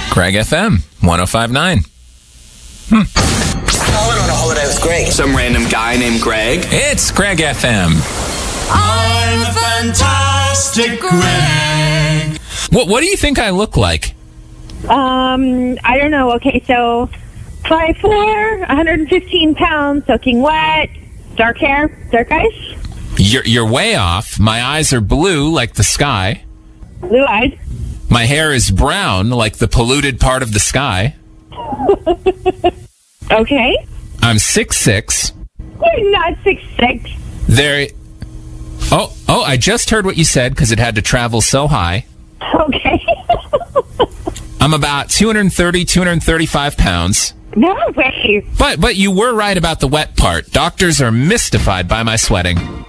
Greg FM 105.9. Calling on a holiday with Greg. Some random guy named Greg. It's Greg FM. I'm a fantastic Greg. What do you think I look like? I don't know. Okay, so 5'4", 115 pounds, soaking wet, dark hair, dark eyes, You're way off. My eyes are blue like the sky. blue eyes. My hair is brown like the polluted part of the sky. Okay, I'm 6'6". you're not 6'6". There. Oh! I just heard what you said because it had to travel so high. Okay. I'm about 230, 235 pounds. No way. But you were right about the wet part. Doctors are mystified by my sweating.